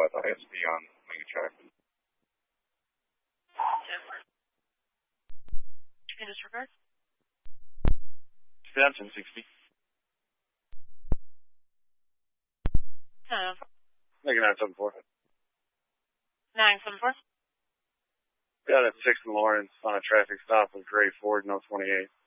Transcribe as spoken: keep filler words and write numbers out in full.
uh, I S P on Mega Track. In disregard? Down ten sixty. No, Mega nine seven four. nine seven four. Got at six in Lawrence on a traffic stop with Gray Ford, no twenty-eight.